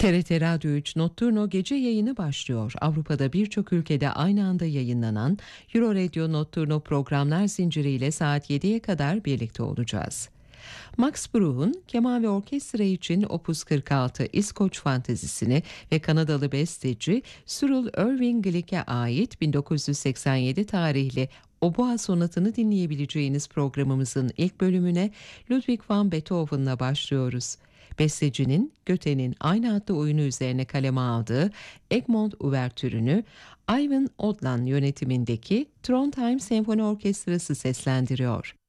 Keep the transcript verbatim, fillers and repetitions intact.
T R T Radyo üç Notturno gece yayını başlıyor. Avrupa'da birçok ülkede aynı anda yayınlanan Euroradio Notturno programlar zinciriyle saat yediye kadar birlikte olacağız. Max Bruch'un keman ve orkestra için Opus kırk altı İskoç fantezisini ve Kanadalı besteci Cyril Irving Glick'e ait bin dokuz yüz seksen yedi tarihli Oboa sonatını dinleyebileceğiniz programımızın ilk bölümüne Ludwig van Beethoven'la başlıyoruz. Bestecinin Goethe'nin aynı adlı oyunu üzerine kaleme aldığı Egmont Uvertürü'nü Ivan Odland yönetimindeki Trondheim Senfoni Orkestrası seslendiriyor.